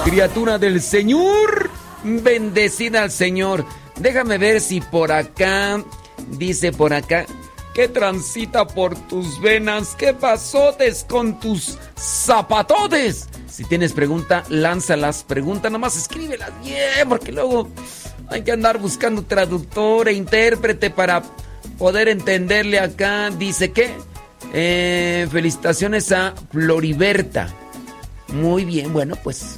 criatura del Señor, bendecida al Señor. Déjame ver si por acá, dice por acá, ¿qué transita por tus venas? ¿Qué pasotes con tus zapatotes? Si tienes pregunta, lánzalas. Pregunta, nomás escríbelas bien, porque luego hay que andar buscando traductor e intérprete para poder entenderle acá. Dice que felicitaciones a Floriberta. Muy bien, bueno, pues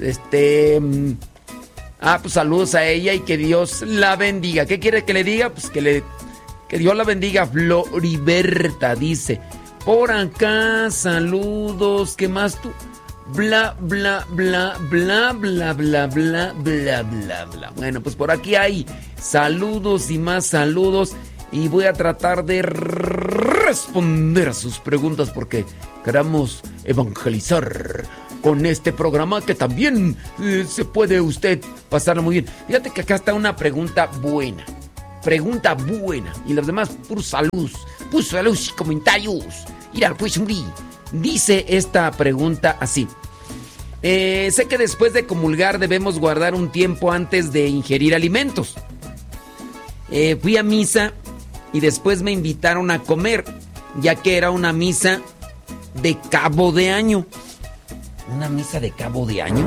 pues saludos a ella y que Dios la bendiga. ¿Qué quiere que le diga? Pues que Dios la bendiga, Floriberta, dice. Por acá, saludos, ¿qué más tú? Bla, bla, bla, bla, bla, bla, bla, bla, bla, bla. Bueno, pues por aquí hay saludos y más saludos. Y voy a tratar de responder a sus preguntas porque queremos evangelizar con este programa que también se puede usted pasarlo muy bien. Fíjate que acá está una pregunta buena. Pregunta buena. Y los demás, puros saludos y comentarios. Mira, pues, dice esta pregunta así. Sé que después de comulgar debemos guardar un tiempo antes de ingerir alimentos. Fui a misa y después me invitaron a comer, ya que era una misa de cabo de año. ¿Una misa de cabo de año?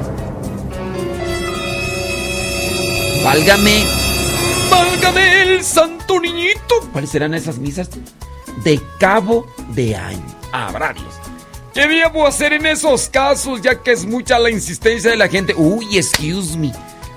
¡Válgame! ¡Válgame el santo niñito! ¿Cuáles serán esas misas? De cabo de año. Habrá Dios. ¿Qué debo hacer en esos casos, ya que es mucha la insistencia de la gente? Uy, excuse me.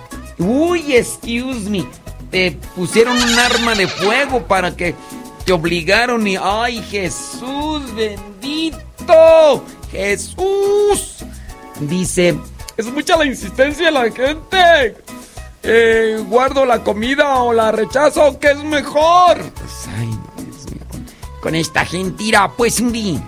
Te pusieron un arma de fuego para que te obligaron y... ¡Ay, Jesús bendito! ¡Jesús! Dice... Es mucha la insistencia de la gente. ¿Guardo la comida o la rechazo? ¿Qué es mejor? Pues, ay, no, Dios mío. Con esta gentira, pues...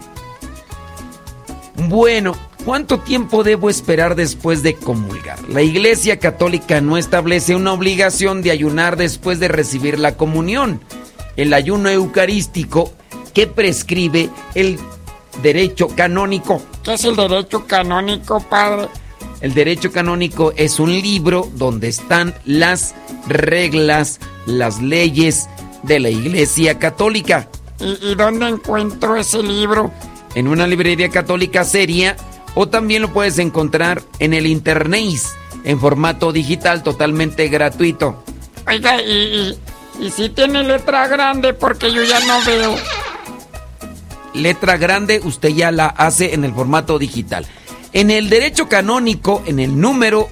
Bueno, ¿cuánto tiempo debo esperar después de comulgar? La Iglesia Católica no establece una obligación de ayunar después de recibir la comunión. El ayuno eucarístico que prescribe el derecho canónico. ¿Qué es el derecho canónico, padre? El derecho canónico es un libro donde están las reglas, las leyes de la Iglesia Católica. ¿Y dónde encuentro ese libro? En una librería católica seria, o también lo puedes encontrar en el internet en formato digital totalmente gratuito. Oiga, y si tiene letra grande, porque yo ya no veo. Letra grande usted ya la hace en el formato digital. En el derecho canónico, en el número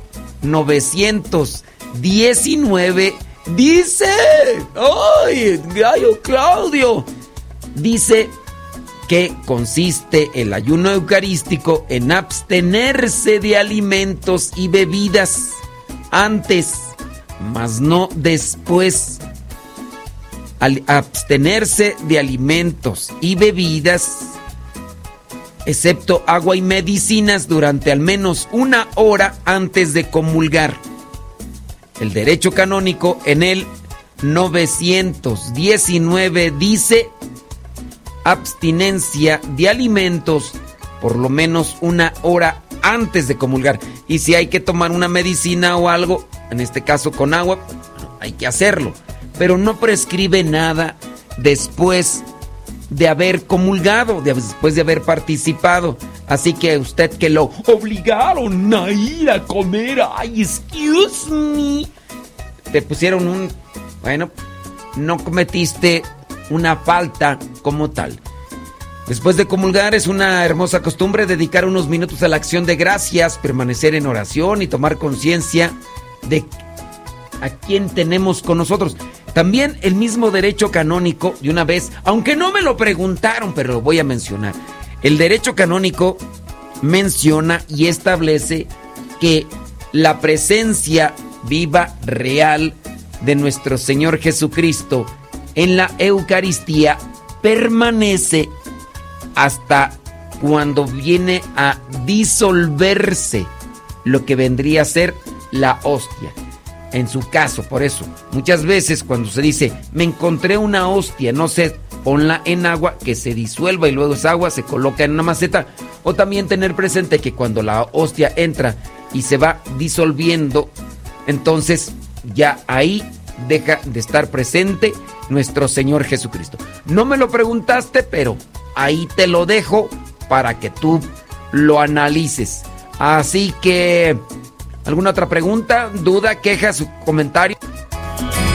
919, dice, ¡ay, Gallo Claudio! Dice que consiste el ayuno eucarístico en abstenerse de alimentos y bebidas antes, mas no después. Al abstenerse de alimentos y bebidas, excepto agua y medicinas, durante al menos 1 hora antes de comulgar. El derecho canónico en el 919 dice: abstinencia de alimentos por lo menos 1 hora antes de comulgar. Y si hay que tomar una medicina o algo, en este caso con agua, hay que hacerlo. Pero no prescribe nada después de haber comulgado, después de haber participado. Así que usted que lo obligaron a ir a comer, ay, excuse me, te pusieron bueno, no cometiste una falta como tal. Después de comulgar es una hermosa costumbre dedicar unos minutos a la acción de gracias, permanecer en oración y tomar conciencia de a quién tenemos con nosotros. También el mismo derecho canónico, de una vez, aunque no me lo preguntaron, pero lo voy a mencionar. El derecho canónico menciona y establece que la presencia viva, real, de nuestro Señor Jesucristo en la Eucaristía permanece hasta cuando viene a disolverse lo que vendría a ser la hostia. En su caso, por eso, muchas veces cuando se dice, me encontré una hostia, no sé, ponla en agua, que se disuelva y luego esa agua se coloca en una maceta. O también tener presente que cuando la hostia entra y se va disolviendo, entonces ya ahí deja de estar presente nuestro Señor Jesucristo. No me lo preguntaste, pero ahí te lo dejo para que tú lo analices. Así que, ¿alguna otra pregunta, duda, queja, su comentario?